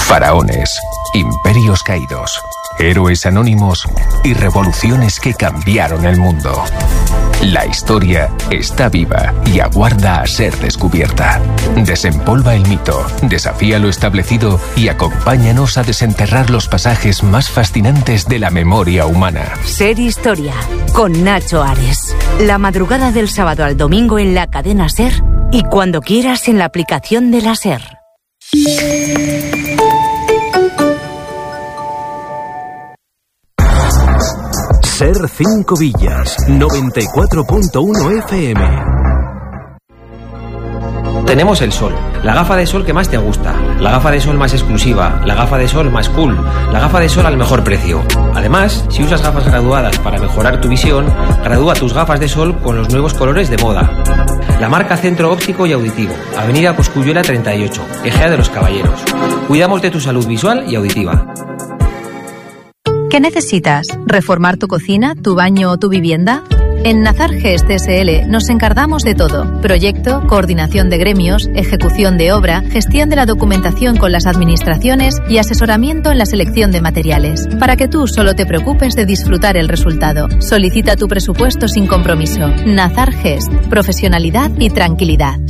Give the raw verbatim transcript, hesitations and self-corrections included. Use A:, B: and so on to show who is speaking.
A: Faraones, imperios caídos, héroes anónimos y revoluciones que cambiaron el mundo. La historia está viva y aguarda a ser descubierta. Desempolva el mito, desafía lo establecido y acompáñanos a desenterrar los pasajes más fascinantes de la memoria humana.
B: Ser Historia, con Nacho Ares. La madrugada del sábado al domingo en la cadena SER y cuando quieras en la aplicación de la SER.
C: SER cinco Villas, noventa y cuatro punto uno F M.
D: Tenemos el sol, la gafa de sol que más te gusta, la gafa de sol más exclusiva, la gafa de sol más cool, la gafa de sol al mejor precio. Además, si usas gafas graduadas para mejorar tu visión, gradúa tus gafas de sol con los nuevos colores de moda. La marca Centro Óptico y Auditivo, Avenida Cosculluela treinta y ocho, Ejea de los Caballeros. Cuidamos de tu salud visual y auditiva.
E: ¿Qué necesitas? ¿Reformar tu cocina, tu baño o tu vivienda? En Nazar Gest S L nos encargamos de todo. Proyecto, coordinación de gremios, ejecución de obra, gestión de la documentación con las administraciones y asesoramiento en la selección de materiales. Para que tú solo te preocupes de disfrutar el resultado. Solicita tu presupuesto sin compromiso. Nazar Gest. Profesionalidad y tranquilidad.